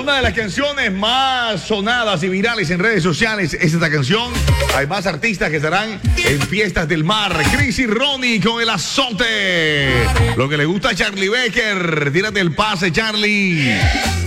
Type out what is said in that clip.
Una de las canciones más sonadas y virales en redes sociales es esta canción. Hay más artistas que estarán en Fiestas del Mar. Chris y Ronnie con El Azote. Lo que le gusta a Charlie Becker. Tírate el pase, Charlie.